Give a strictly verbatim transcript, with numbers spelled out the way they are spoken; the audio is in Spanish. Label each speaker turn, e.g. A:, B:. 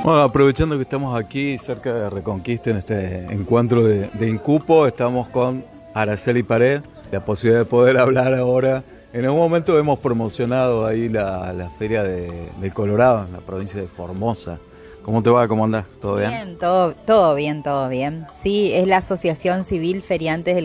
A: Bueno, aprovechando que estamos aquí cerca de Reconquista en este encuentro de, de Incupo, estamos con Araceli Pared, la posibilidad de poder hablar ahora. En algún momento hemos promocionado ahí la, la feria de, de Colorado, en la provincia de Formosa. ¿Cómo te va? ¿Cómo andás? ¿Todo bien?
B: Bien, todo, todo bien, todo bien. Sí, es la Asociación Civil Feriantes del